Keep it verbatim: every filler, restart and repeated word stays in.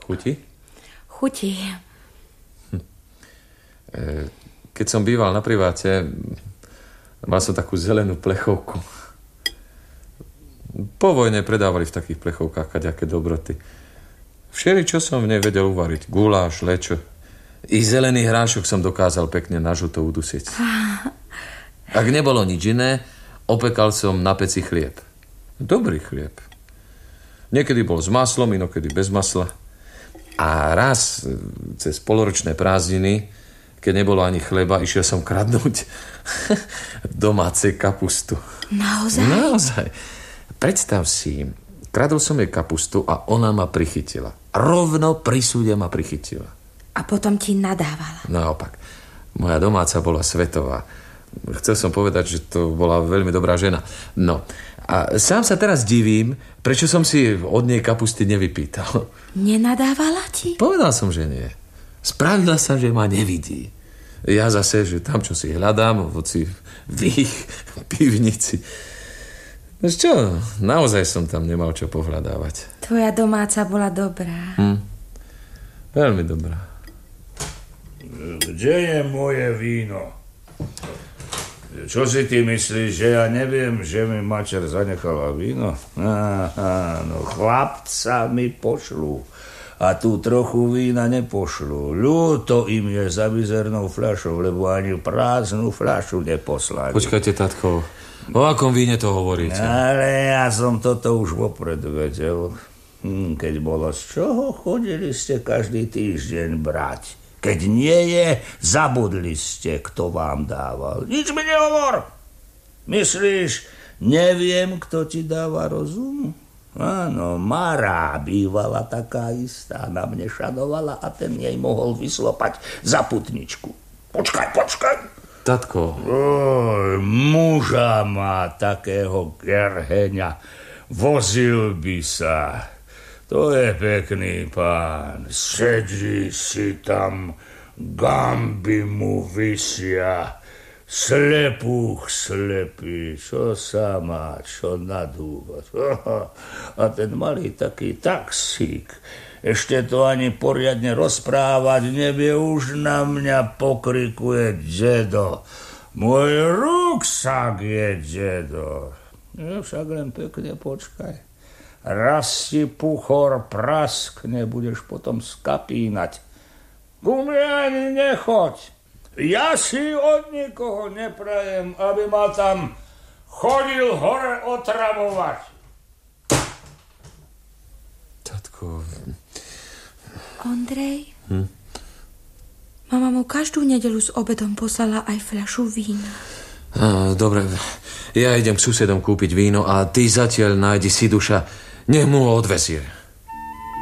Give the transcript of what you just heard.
Chutí? Chutí. Hm. Keď som býval na priváte, mal som takú zelenú plechovku. Po vojne predávali v takých plechovkách kaďaké dobroty. Všeli, čo som v nej vedel uvariť. Guláš, lečo. I zelený hrášok som dokázal pekne na žlto udusiť. Ak nebolo nič iné, opekal som na peci chlieb. Dobrý chlieb. Niekedy bol s maslom, inokedy bez masla. A raz cez poloročné prázdniny, keď nebolo ani chleba, išiel som kradnúť domácej kapustu. Naozaj? Naozaj. Predstav si, kradol som jej kapustu a ona ma prichytila. Rovno pri súde ma prichytila. A potom ti nadávala. Naopak. Moja domáca bola svetová. Chcel som povedať, že to bola veľmi dobrá žena. No. A sám sa teraz divím, prečo som si od nej kapusty nevypýtal. Nenadávala ti? Povedal som, že nie. Spravila sa, že ma nevidí. Ja zase, že tam, čo si hľadám, voci v ich pivnici. No čo, naozaj som tam nemal čo pohľadávať. Tvoja domáca bola dobrá. Hm. Veľmi dobrá. Kde je moje víno? Čo si ty myslíš, že ja neviem, že mi mačer zanechala víno? Aha, no chlapca mi pošlu. A tu trochu vína nepošlu. Ľúto im je za mizernou fľašou, lebo ani prázdnu fľašu neposlali. Počkajte, tatko, o akom víne to hovoríte? Ale ja som toto už vopred vedel. Hm, keď bolo z čoho, chodili ste každý týždeň brať. Keď nie je, zabudli ste, kto vám dával. Nič mi nehovor. Myslíš, neviem, kto ti dáva rozum? Áno, Mara bývala taká istá, na mne šadovala a ten jej mohol vyslopať za putničku. Počkaj, počkaj. Tatko. Oj, muža má takého gerheňa. Vozil by sa. To je pekný pán. Sedí si tam, gamby mu visia. Slepúch slepý, čo sa má, čo nadúvať. A ten malý taký taxík, ešte to ani poriadne rozprávať nevie, už na mňa pokrikuje dedo. Môj ruksak je dedo. No však len pekne počkaj. Raz si puchor praskne, budeš potom skapínať. Ku mne ani nechoď. Ja si od nikoho neprajem, aby ma tam chodil hore otravovať. Tatko... Ondrej? Hm? Mama mu každú nedeľu s obedom poslala aj fľašu vína. Á, dobre, ja idem k susedom kúpiť víno a ty zatiaľ nájdi si duša, nech mu ho odvezie.